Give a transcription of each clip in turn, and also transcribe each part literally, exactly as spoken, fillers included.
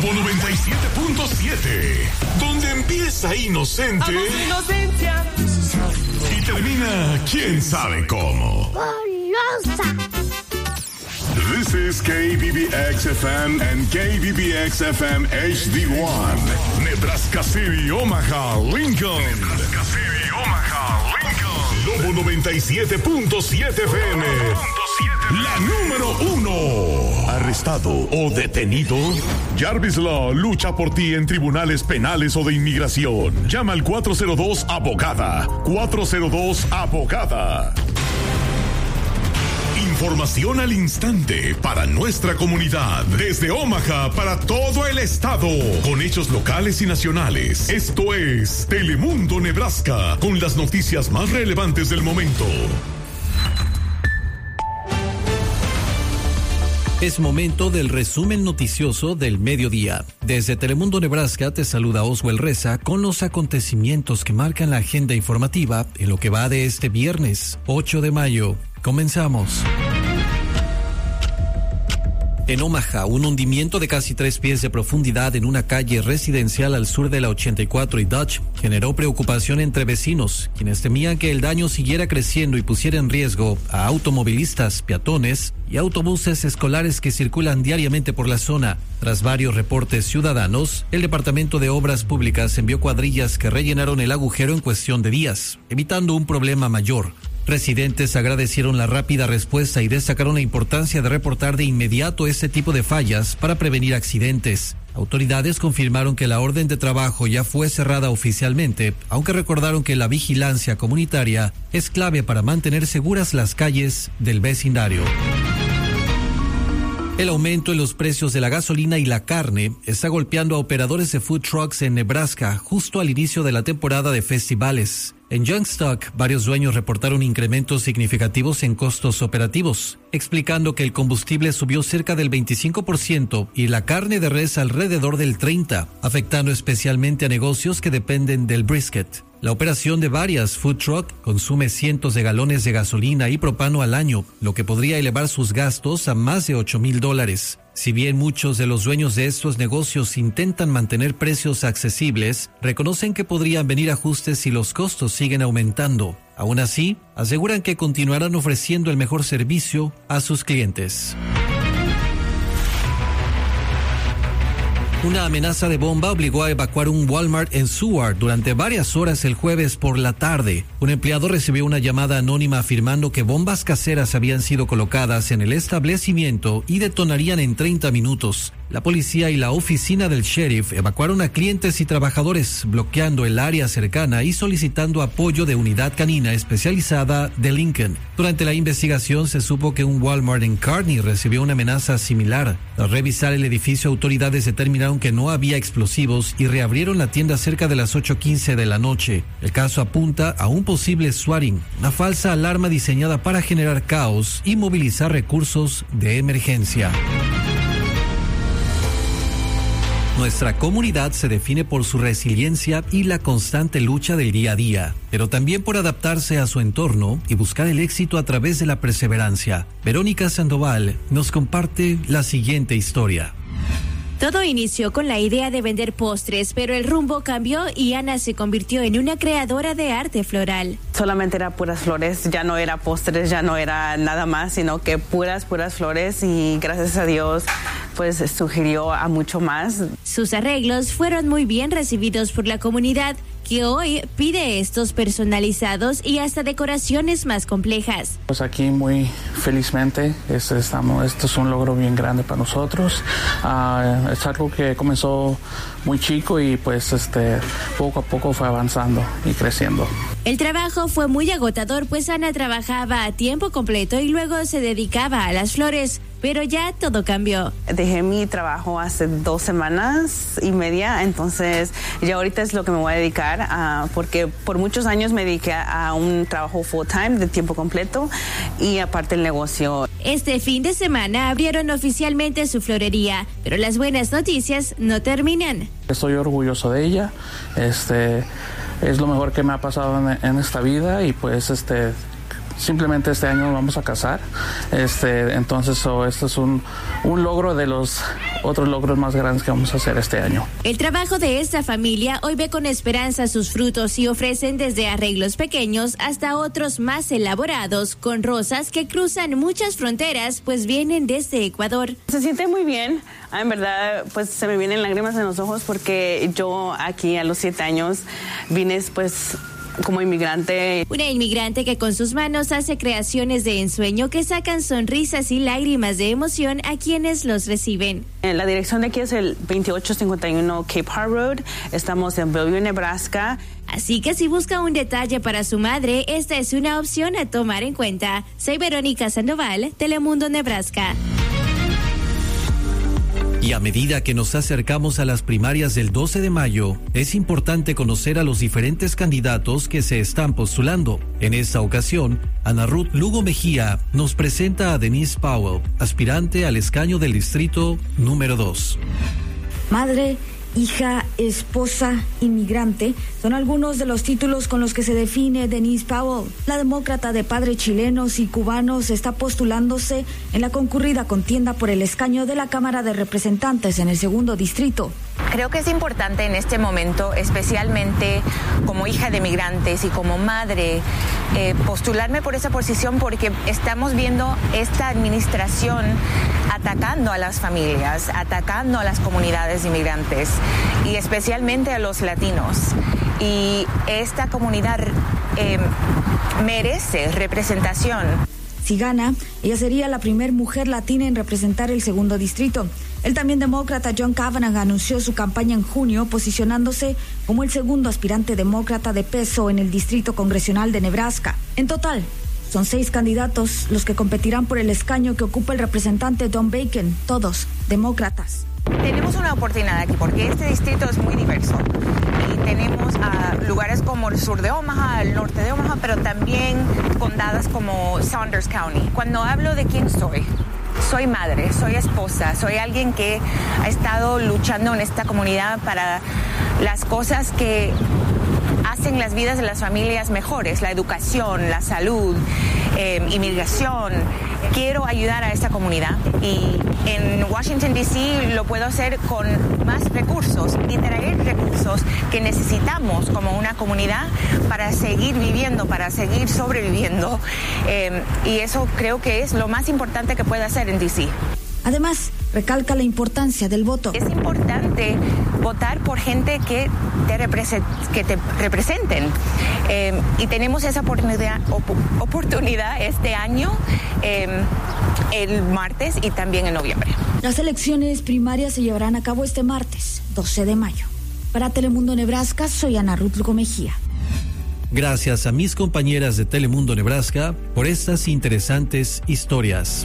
Lobo noventa y siete punto siete, donde empieza inocente inocencia y termina quién sabe cómo. ¡Golosa! This is K B B X F M and K B B X F M H D one, Nebraska City, Omaha, Lincoln. Nebraska City, Omaha, Lincoln. Lobo noventa y siete punto siete F M. La número uno. ¿Arrestado o detenido? Jarvis Law lucha por ti en tribunales penales o de inmigración. Llama al cuatro cero dos abogada. cuatro cero dos abogada. Información al instante para nuestra comunidad. Desde Omaha para todo el estado. Con hechos locales y nacionales. Esto es Telemundo Nebraska. Con las noticias más relevantes del momento. Es momento del resumen noticioso del mediodía. Desde Telemundo Nebraska te saluda Oswald Reza con los acontecimientos que marcan la agenda informativa en lo que va de este viernes ocho de mayo. Comenzamos. En Omaha, un hundimiento de casi tres pies de profundidad en una calle residencial al sur de la ochenta y cuatro y Dutch generó preocupación entre vecinos, quienes temían que el daño siguiera creciendo y pusiera en riesgo a automovilistas, peatones y autobuses escolares que circulan diariamente por la zona. Tras varios reportes ciudadanos, el Departamento de Obras Públicas envió cuadrillas que rellenaron el agujero en cuestión de días, evitando un problema mayor. Residentes agradecieron la rápida respuesta y destacaron la importancia de reportar de inmediato este tipo de fallas para prevenir accidentes. Autoridades confirmaron que la orden de trabajo ya fue cerrada oficialmente, aunque recordaron que la vigilancia comunitaria es clave para mantener seguras las calles del vecindario. El aumento en los precios de la gasolina y la carne está golpeando a operadores de food trucks en Nebraska justo al inicio de la temporada de festivales. En Youngstock, varios dueños reportaron incrementos significativos en costos operativos, explicando que el combustible subió cerca del veinticinco por ciento y la carne de res alrededor del treinta por ciento, afectando especialmente a negocios que dependen del brisket. La operación de varias food truck consume cientos de galones de gasolina y propano al año, lo que podría elevar sus gastos a más de ocho mil dólares. Si bien muchos de los dueños de estos negocios intentan mantener precios accesibles, reconocen que podrían venir ajustes si los costos siguen aumentando. Aún así, aseguran que continuarán ofreciendo el mejor servicio a sus clientes. Una amenaza de bomba obligó a evacuar un Walmart en Seward durante varias horas el jueves por la tarde. Un empleado recibió una llamada anónima afirmando que bombas caseras habían sido colocadas en el establecimiento y detonarían en treinta minutos. La policía y la oficina del sheriff evacuaron a clientes y trabajadores, bloqueando el área cercana y solicitando apoyo de unidad canina especializada de Lincoln. Durante la investigación se supo que un Walmart en Kearney recibió una amenaza similar. Al revisar el edificio, autoridades determinaron que no había explosivos y reabrieron la tienda cerca de las ocho quince de la noche. El caso apunta a un posible swatting, una falsa alarma diseñada para generar caos y movilizar recursos de emergencia. Nuestra comunidad se define por su resiliencia y la constante lucha del día a día, pero también por adaptarse a su entorno y buscar el éxito a través de la perseverancia. Verónica Sandoval nos comparte la siguiente historia. Todo inició con la idea de vender postres, pero el rumbo cambió y Ana se convirtió en una creadora de arte floral. Solamente era puras flores, ya no era postres, ya no era nada más, sino que puras, puras flores y gracias a Dios pues sugirió a mucho más. Sus arreglos fueron muy bien recibidos por la comunidad, que hoy pide estos personalizados y hasta decoraciones más complejas. Pues aquí muy felizmente es, estamos, esto es un logro bien grande para nosotros. Uh, es algo que comenzó muy chico y pues este poco a poco fue avanzando y creciendo. El trabajo fue muy agotador, pues Ana trabajaba a tiempo completo y luego se dedicaba a las flores, pero ya todo cambió. Dejé mi trabajo hace dos semanas y media, entonces ya ahorita es lo que me voy a dedicar, uh, porque por muchos años me dediqué a un trabajo full time de tiempo completo y aparte el negocio. Este fin de semana abrieron oficialmente su florería, pero las buenas noticias no terminan. Estoy orgulloso de ella, este es lo mejor que me ha pasado en, en esta vida y pues este simplemente este año vamos a casar. Este, entonces, so, este es un, un logro de los otros logros más grandes que vamos a hacer este año. El trabajo de esta familia hoy ve con esperanza sus frutos y ofrecen desde arreglos pequeños hasta otros más elaborados con rosas que cruzan muchas fronteras, pues vienen desde Ecuador. Se siente muy bien. En verdad, pues se me vienen lágrimas en los ojos porque yo aquí a los siete años vine pues como inmigrante. Una inmigrante que con sus manos hace creaciones de ensueño que sacan sonrisas y lágrimas de emoción a quienes los reciben. La dirección de aquí es el veintiocho cincuenta y uno Cape Hart Road. Estamos en Bellevue, Nebraska. Así que si busca un detalle para su madre, esta es una opción a tomar en cuenta. Soy Verónica Sandoval, Telemundo, Nebraska. Y a medida que nos acercamos a las primarias del doce de mayo, es importante conocer a los diferentes candidatos que se están postulando. En esta ocasión, Ana Ruth Lugo Mejía nos presenta a Denise Powell, aspirante al escaño del distrito número dos. Madre, hija, esposa, inmigrante, son algunos de los títulos con los que se define Denise Powell. La demócrata de padres chilenos y cubanos está postulándose en la concurrida contienda por el escaño de la Cámara de Representantes en el segundo distrito. Creo que es importante en este momento, especialmente como hija de migrantes y como madre, eh, postularme por esa posición porque estamos viendo esta administración atacando a las familias, atacando a las comunidades inmigrantes y especialmente a los latinos. Y esta comunidad eh, merece representación. Si gana, ella sería la primera mujer latina en representar el segundo distrito. El también demócrata John Kavanagh anunció su campaña en junio, posicionándose como el segundo aspirante demócrata de peso en el distrito congresional de Nebraska. En total, son seis candidatos los que competirán por el escaño que ocupa el representante Don Bacon, todos demócratas. Tenemos una oportunidad aquí porque este distrito es muy diverso y tenemos uh, lugares como el sur de Omaha, el norte de Omaha, pero también condados como Saunders County. Cuando hablo de quién soy, soy madre, soy esposa, soy alguien que ha estado luchando en esta comunidad para las cosas que hacen las vidas de las familias mejores, la educación, la salud, eh, inmigración. Quiero ayudar a esta comunidad y en Washington, D C lo puedo hacer con más recursos y traer recursos que necesitamos como una comunidad para seguir viviendo, para seguir sobreviviendo. Eh, y eso creo que es lo más importante que puedo hacer en D C. Además, recalca la importancia del voto. Es importante votar por gente que te, represent, que te representen. Eh, y tenemos esa oportunidad, op, oportunidad este año, eh, el martes y también en noviembre. Las elecciones primarias se llevarán a cabo este martes, doce de mayo. Para Telemundo Nebraska, soy Ana Ruth Lugo Mejía. Gracias a mis compañeras de Telemundo Nebraska por estas interesantes historias.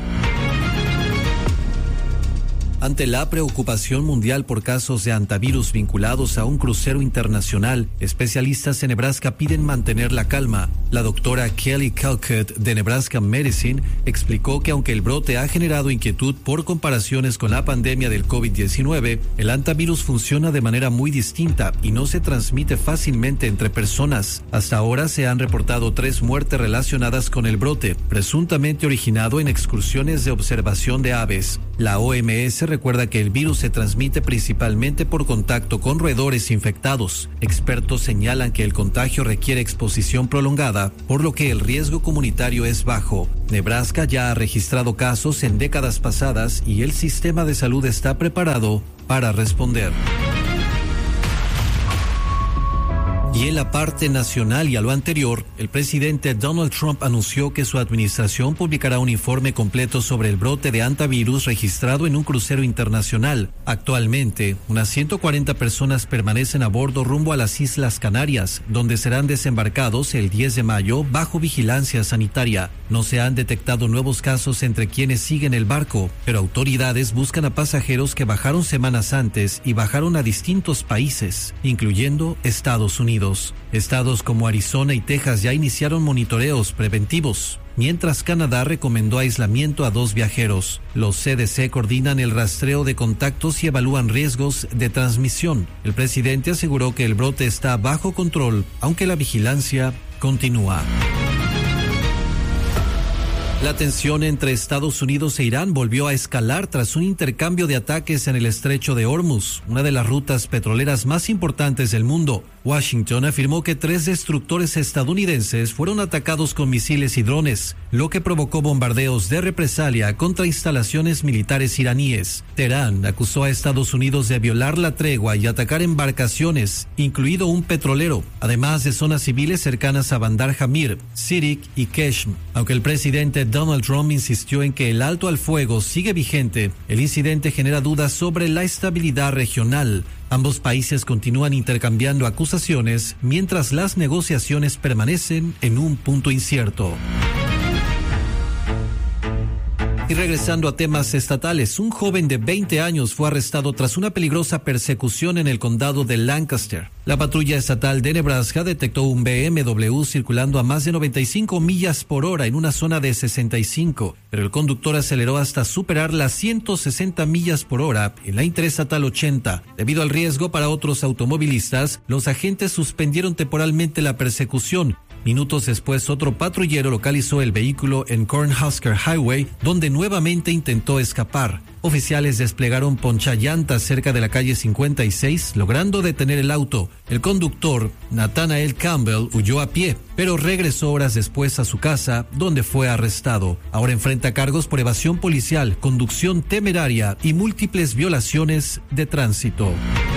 Ante la preocupación mundial por casos de hantavirus vinculados a un crucero internacional, especialistas en Nebraska piden mantener la calma. La doctora Kelly Calcutt de Nebraska Medicine explicó que aunque el brote ha generado inquietud por comparaciones con la pandemia del COVID diecinueve, el hantavirus funciona de manera muy distinta y no se transmite fácilmente entre personas. Hasta ahora se han reportado tres muertes relacionadas con el brote, presuntamente originado en excursiones de observación de aves. La O M S recuerda que el virus se transmite principalmente por contacto con roedores infectados. Expertos señalan que el contagio requiere exposición prolongada, por lo que el riesgo comunitario es bajo. Nebraska ya ha registrado casos en décadas pasadas y el sistema de salud está preparado para responder. Y en la parte nacional y a lo anterior, el presidente Donald Trump anunció que su administración publicará un informe completo sobre el brote de hantavirus registrado en un crucero internacional. Actualmente, unas ciento cuarenta personas permanecen a bordo rumbo a las Islas Canarias, donde serán desembarcados el diez de mayo bajo vigilancia sanitaria. No se han detectado nuevos casos entre quienes siguen el barco, pero autoridades buscan a pasajeros que bajaron semanas antes y bajaron a distintos países, incluyendo Estados Unidos. Estados como Arizona y Texas ya iniciaron monitoreos preventivos, mientras Canadá recomendó aislamiento a dos viajeros. Los C D C coordinan el rastreo de contactos y evalúan riesgos de transmisión. El presidente aseguró que el brote está bajo control, aunque la vigilancia continúa. La tensión entre Estados Unidos e Irán volvió a escalar tras un intercambio de ataques en el estrecho de Hormuz, una de las rutas petroleras más importantes del mundo. Washington afirmó que tres destructores estadounidenses fueron atacados con misiles y drones, lo que provocó bombardeos de represalia contra instalaciones militares iraníes. Teherán acusó a Estados Unidos de violar la tregua y atacar embarcaciones, incluido un petrolero, además de zonas civiles cercanas a Bandar Hamir, Sirik y Keshm. Aunque el presidente Donald Trump insistió en que el alto al fuego sigue vigente, el incidente genera dudas sobre la estabilidad regional. Ambos países continúan intercambiando acusaciones mientras las negociaciones permanecen en un punto incierto. Y regresando a temas estatales, un joven de veinte años fue arrestado tras una peligrosa persecución en el condado de Lancaster. La patrulla estatal de Nebraska detectó un B M W circulando a más de noventa y cinco millas por hora en una zona de sesenta y cinco, pero el conductor aceleró hasta superar las ciento sesenta millas por hora en la interestatal ochenta. Debido al riesgo para otros automovilistas, los agentes suspendieron temporalmente la persecución. Minutos después, otro patrullero localizó el vehículo en Cornhusker Highway, donde nuevamente intentó escapar. Oficiales desplegaron ponchallantas cerca de la calle cincuenta y seis, logrando detener el auto. El conductor, Nathanael Campbell, huyó a pie, pero regresó horas después a su casa, donde fue arrestado. Ahora enfrenta cargos por evasión policial, conducción temeraria y múltiples violaciones de tránsito.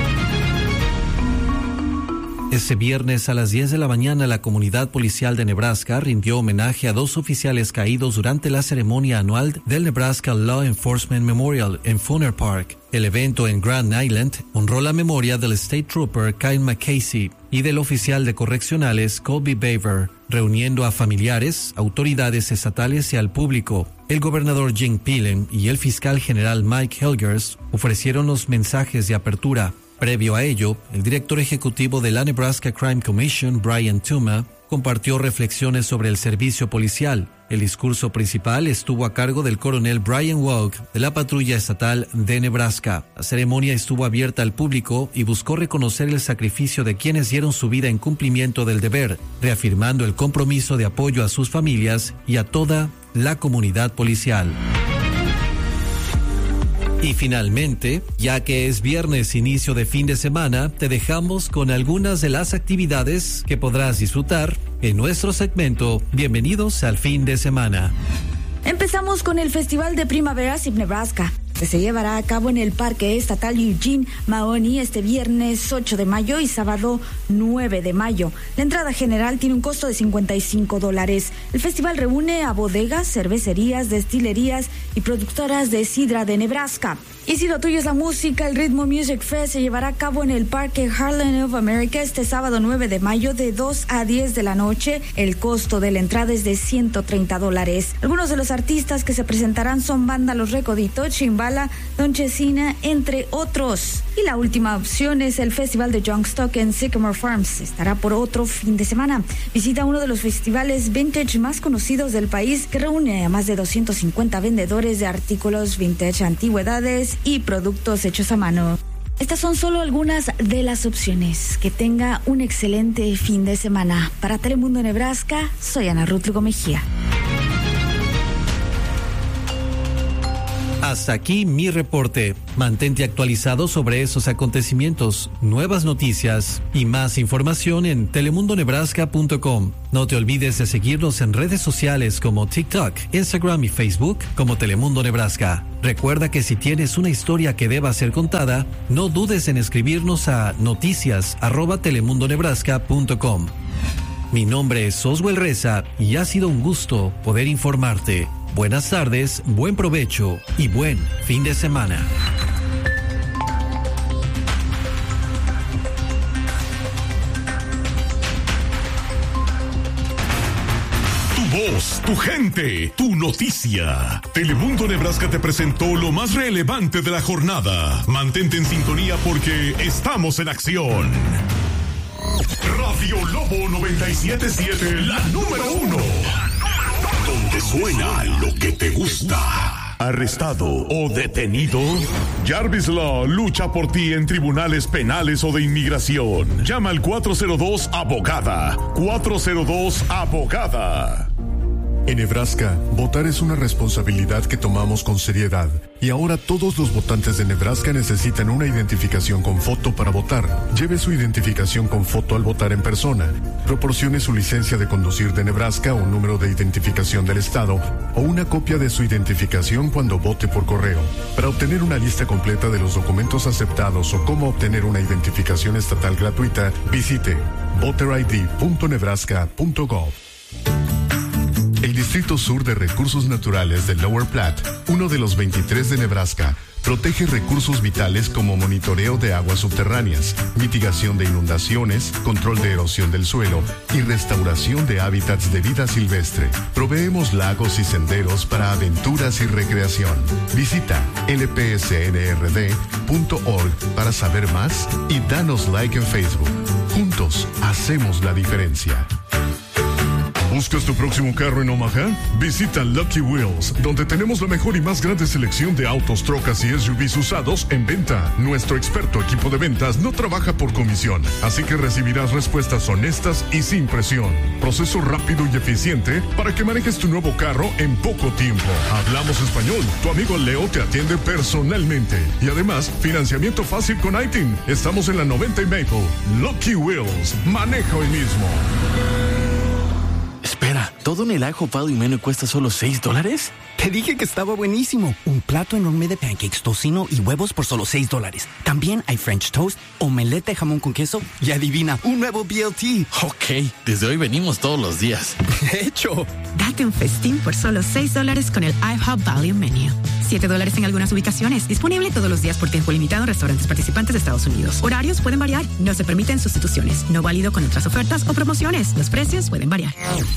Ese viernes a las diez de la mañana, la comunidad policial de Nebraska rindió homenaje a dos oficiales caídos durante la ceremonia anual del Nebraska Law Enforcement Memorial en Funner Park. El evento en Grand Island honró la memoria del State Trooper Kyle McCasey y del oficial de correccionales Colby Baver, reuniendo a familiares, autoridades estatales y al público. El gobernador Jim Pillen y el fiscal general Mike Helgers ofrecieron los mensajes de apertura. Previo a ello, el director ejecutivo de la Nebraska Crime Commission, Brian Tuma, compartió reflexiones sobre el servicio policial. El discurso principal estuvo a cargo del coronel Brian Walk de la Patrulla Estatal de Nebraska. La ceremonia estuvo abierta al público y buscó reconocer el sacrificio de quienes dieron su vida en cumplimiento del deber, reafirmando el compromiso de apoyo a sus familias y a toda la comunidad policial. Y finalmente, ya que es viernes, inicio de fin de semana, te dejamos con algunas de las actividades que podrás disfrutar en nuestro segmento Bienvenidos al fin de semana. Empezamos con el Festival de Primavera S I P Nebraska, que se llevará a cabo en el Parque Estatal Eugene Mahoney este viernes ocho de mayo y sábado nueve de mayo. La entrada general tiene un costo de cincuenta y cinco dólares. El festival reúne a bodegas, cervecerías, destilerías y productoras de sidra de Nebraska. Y si lo tuyo es la música, el Ritmo Music Fest se llevará a cabo en el Parque Heartland of America este sábado nueve de mayo de dos a diez de la noche. El costo de la entrada es de ciento treinta dólares. Algunos de los artistas que se presentarán son Banda Los Recoditos, Chimbala, Don Chesina, entre otros. Y la última opción es el Festival de Youngstock en Sycamore Farms. Estará por otro fin de semana. Visita uno de los festivales vintage más conocidos del país, que reúne a más de doscientos cincuenta vendedores de artículos vintage, antigüedades y productos hechos a mano. Estas son solo algunas de las opciones. Que tenga un excelente fin de semana. Para Telemundo Nebraska, soy Ana Ruth Lugo Mejía. Hasta aquí mi reporte. Mantente actualizado sobre esos acontecimientos, nuevas noticias y más información en telemundo nebraska punto com. No te olvides de seguirnos en redes sociales como TikTok, Instagram y Facebook como Telemundo Nebraska. Recuerda que si tienes una historia que deba ser contada, no dudes en escribirnos a noticias arroba telemundo nebraska punto com. Mi nombre es Oswell Reza y ha sido un gusto poder informarte. Buenas tardes, buen provecho y buen fin de semana. Tu voz, tu gente, tu noticia. Telemundo Nebraska te presentó lo más relevante de la jornada. Mantente en sintonía porque estamos en acción. Radio Lobo noventa y siete punto siete, la número uno. Donde suena lo que te gusta. ¿Arrestado o detenido? Jarvis Law lucha por ti en tribunales penales o de inmigración. Llama al cuatro cero dos abogada. cuatro cero dos abogada. En Nebraska, votar es una responsabilidad que tomamos con seriedad. Y ahora todos los votantes de Nebraska necesitan una identificación con foto para votar. Lleve su identificación con foto al votar en persona. Proporcione su licencia de conducir de Nebraska o número de identificación del estado o una copia de su identificación cuando vote por correo. Para obtener una lista completa de los documentos aceptados o cómo obtener una identificación estatal gratuita, visite voter i d punto nebraska punto gov. El Distrito Sur de Recursos Naturales de Lower Platte, uno de los veintitrés de Nebraska, protege recursos vitales como monitoreo de aguas subterráneas, mitigación de inundaciones, control de erosión del suelo y restauración de hábitats de vida silvestre. Proveemos lagos y senderos para aventuras y recreación. Visita l p s n r d punto org para saber más y danos like en Facebook. Juntos hacemos la diferencia. ¿Buscas tu próximo carro en Omaha? Visita Lucky Wheels, donde tenemos la mejor y más grande selección de autos, trocas y S U Vs usados en venta. Nuestro experto equipo de ventas no trabaja por comisión, así que recibirás respuestas honestas y sin presión. Proceso rápido y eficiente para que manejes tu nuevo carro en poco tiempo. Hablamos español. Tu amigo Leo te atiende personalmente. Y además, financiamiento fácil con I T I N. Estamos en la noventa y Maple. Lucky Wheels. Maneja hoy mismo. Espera, ¿todo en el IHOP Value Menu cuesta solo seis dólares? Te dije que estaba buenísimo. Un plato enorme de pancakes, tocino y huevos por solo seis dólares. También hay French toast, omelette de jamón con queso y adivina, un nuevo B L T. Ok, desde hoy venimos todos los días. De hecho. Date un festín por solo seis dólares con el IHOP Value Menu. siete dólares en algunas ubicaciones. Disponible todos los días por tiempo limitado en restaurantes participantes de Estados Unidos. Horarios pueden variar. No se permiten sustituciones. No válido con otras ofertas o promociones. Los precios pueden variar.